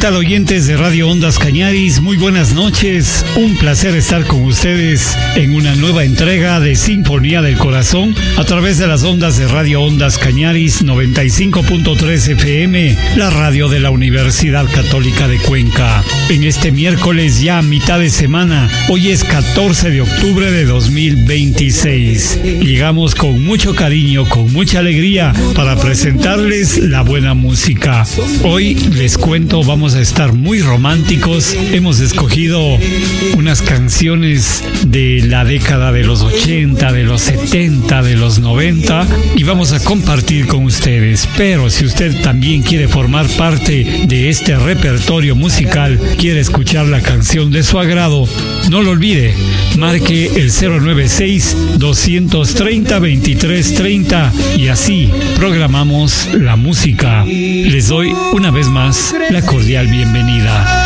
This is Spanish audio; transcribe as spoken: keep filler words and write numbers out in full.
tal, oyentes de Radio Ondas Cañaris? Muy buenas noches. Un placer estar con ustedes en una nueva entrega de Sinfonía del Corazón a través de las ondas de Radio Ondas Cañaris noventa y cinco punto tres F M, la radio de la Universidad Católica de Cuenca. En este miércoles ya mitad de semana, hoy es catorce de octubre de dos mil veintiséis. Llegamos con mucho cariño, con mucha alegría para presentarles la buena música. Hoy les cuento, vamos a estar muy románticos. Hemos escogido unas canciones de la década de los ochenta, de los setenta, de los noventa y vamos a compartir con ustedes. Pero si usted también quiere formar parte de este repertorio musical, quiere escuchar la canción de su agrado, no lo olvide, marque el cero nueve seis, dos tres cero, veintitrés treinta y así programamos la música. Les doy una vez más la cordial bienvenida.